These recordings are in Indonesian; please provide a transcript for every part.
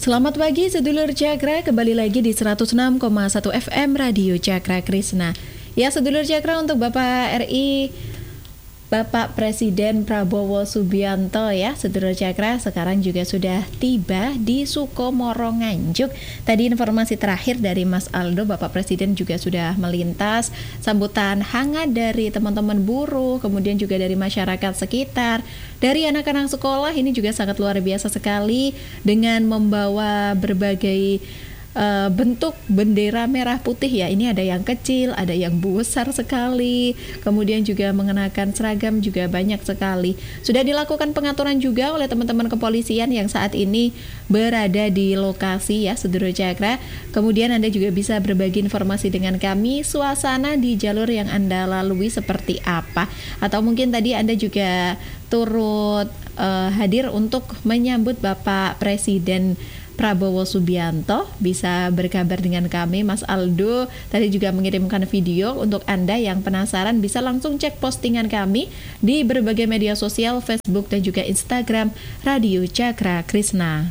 Selamat pagi sedulur Cakra, kembali lagi di 106,1 FM Radio Cakra Krishna. Ya sedulur Cakra, untuk Bapak RI, Bapak Presiden Prabowo Subianto ya sedulur Cakra sekarang juga sudah tiba di Sukomoro Nganjuk. Tadi informasi terakhir dari Mas Aldo, Bapak Presiden juga sudah melintas. Sambutan hangat dari teman-teman buruh, kemudian juga dari masyarakat sekitar, dari anak-anak sekolah, ini juga sangat luar biasa sekali dengan membawa berbagai bentuk bendera merah putih ya. Ini ada yang kecil, ada yang besar sekali, kemudian juga mengenakan seragam juga banyak sekali. Sudah dilakukan pengaturan juga oleh teman-teman kepolisian yang saat ini berada di lokasi ya sedulur Cakra. Kemudian Anda juga bisa berbagi informasi dengan kami, suasana di jalur yang Anda lalui seperti apa, atau mungkin tadi Anda juga turut hadir untuk menyambut Bapak Presiden Prabowo Subianto. Bisa berkabar dengan kami. Mas Aldo tadi juga mengirimkan video untuk Anda yang penasaran, bisa langsung cek postingan kami di berbagai media sosial, Facebook dan juga Instagram Radio Cakra Krishna.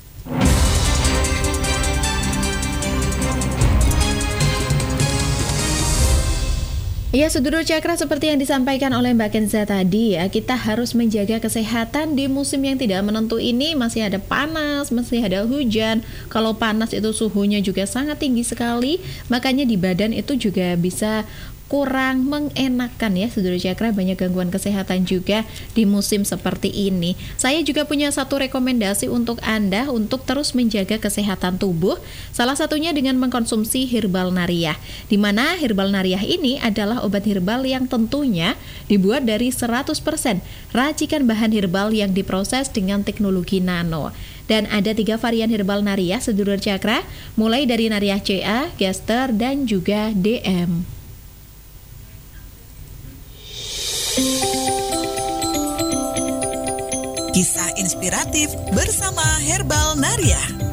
Ya, sedulur Cakra, seperti yang disampaikan oleh Mbak Kenza tadi ya, kita harus menjaga kesehatan di musim yang tidak menentu ini. Masih ada panas, masih ada hujan. Kalau panas itu suhunya juga sangat tinggi sekali, makanya di badan itu juga bisa kurang mengenakan ya sedulur Cakra, banyak gangguan kesehatan juga di musim seperti ini. Saya juga punya satu rekomendasi untuk Anda untuk terus menjaga kesehatan tubuh, salah satunya dengan mengkonsumsi Herbal Nariah, di mana Herbal Nariah ini adalah obat herbal yang tentunya dibuat dari 100% racikan bahan herbal yang diproses dengan teknologi nano. Dan ada 3 varian Herbal Nariah sedulur Cakra, mulai dari Nariah CA, Gester, dan juga DM. Kisah inspiratif bersama Herbal Nariah.